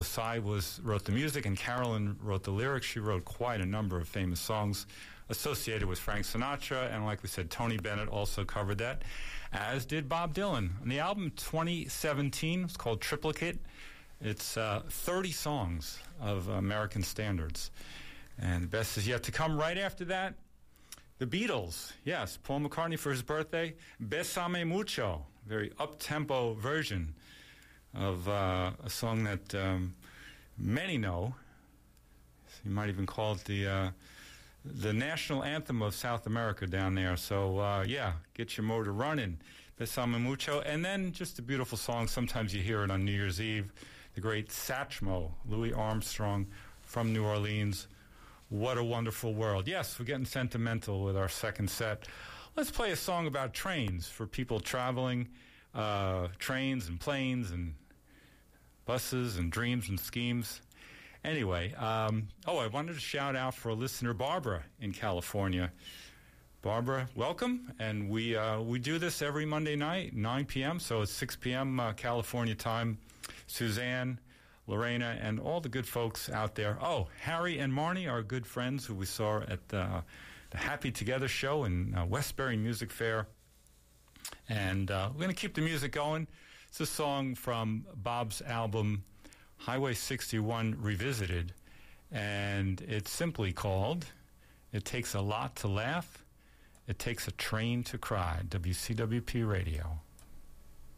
Cy wrote the music, and Carolyn wrote the lyrics. She wrote quite a number of famous songs associated with Frank Sinatra, and like we said, Tony Bennett also covered that, as did Bob Dylan. And the album 2017 is called Triplicate. It's 30 songs of American standards. And the best is yet to come. Right after that, the Beatles. Yes, Paul McCartney for his birthday. Bésame Mucho, very up-tempo version of a song that many know. You might even call it the national anthem of South America down there. So, get your motor running. Bésame Mucho. And then just a beautiful song. Sometimes you hear it on New Year's Eve. The great Satchmo, Louis Armstrong from New Orleans. What a wonderful world. Yes, we're getting sentimental with our second set. Let's play a song about trains for people traveling, trains and planes and buses and dreams and schemes. Anyway, I wanted to shout out for a listener, Barbara, in California. Barbara, welcome. And we do this every Monday night, 9 p.m., so it's 6 p.m. California time. Suzanne, Lorena, and all the good folks out there. Oh, Harry and Marnie, our good friends who we saw at the Happy Together show in Westbury Music Fair. And we're going to keep the music going. It's a song from Bob's album, Highway 61 Revisited. And it's simply called, It Takes a Lot to Laugh, It Takes a Train to Cry. WCWP Radio.